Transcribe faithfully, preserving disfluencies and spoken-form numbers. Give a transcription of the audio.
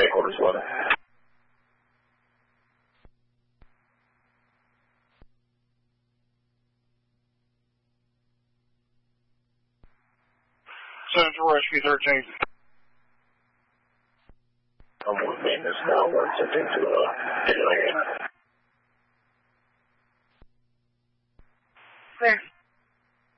quarters one. Central Rescue thirteen. I'm with maintenance now. We're attempting to uh, get it again. Clear.